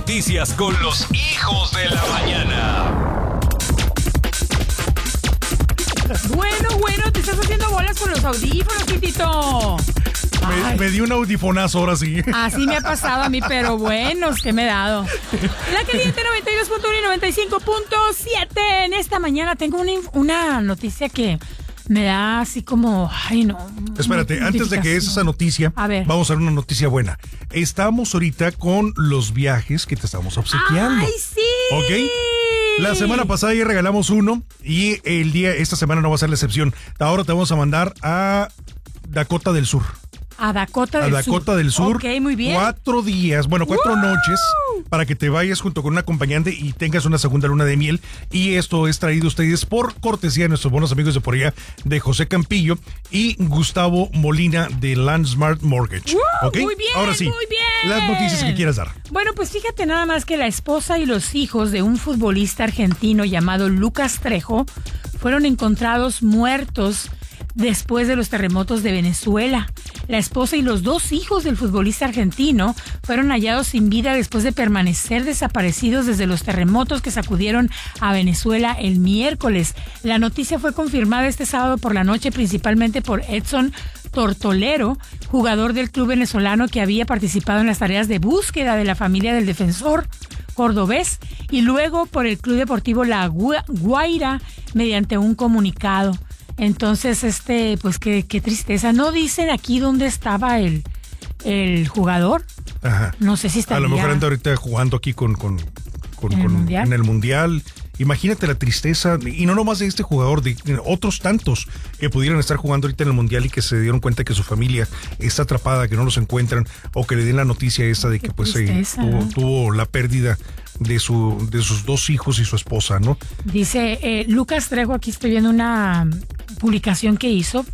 noticias con los hijos de la mañana. Bueno, te estás haciendo bolas con los audífonos, Titito. Me di un audifonazo ahora sí. Así me ha pasado a mí, pero buenos que me he dado. La Caliente 92.1 y 95.7. En esta mañana tengo una noticia que me da así como, ay no. Espérate, antes de que es esa noticia, vamos a dar una noticia buena. Estamos ahorita con los viajes que te estamos obsequiando. ¡Ay, sí! ¿Ok? La semana pasada ya regalamos uno y esta semana no va a ser la excepción. Ahora te vamos a mandar a Dakota del Sur. A Dakota del Sur. Ok, muy bien. 4 días, 4 noches para que te vayas junto con un acompañante y tengas una segunda luna de miel. Y esto es traído a ustedes por cortesía de nuestros buenos amigos de por allá, de José Campillo y Gustavo Molina de Landsmart Mortgage. ¿Okay? Muy bien, ahora sí, muy bien. las noticias que quieras dar. Bueno, pues fíjate nada más que la esposa y los hijos de un futbolista argentino llamado Lucas Trejo fueron encontrados muertos después de los terremotos de Venezuela. La esposa y los 2 hijos del futbolista argentino fueron hallados sin vida después de permanecer desaparecidos desde los terremotos que sacudieron a Venezuela el miércoles. La noticia fue confirmada este sábado por la noche principalmente por Edson Tortolero, jugador del club venezolano que había participado en las tareas de búsqueda de la familia del defensor cordobés, y luego por el Club Deportivo La Guaira mediante un comunicado. Entonces, pues qué tristeza. ¿No dicen aquí dónde estaba el jugador? Ajá. No sé si está. A lo mejor anda ahorita jugando aquí en el Mundial. Imagínate la tristeza, y no nomás de este jugador, de otros tantos que pudieran estar jugando ahorita en el Mundial y que se dieron cuenta que su familia está atrapada, que no los encuentran, o que le den la noticia esa de que pues tuvo la pérdida de sus 2 hijos y su esposa, ¿no? Dice Lucas Trejo, aquí estoy viendo una publicación que hizo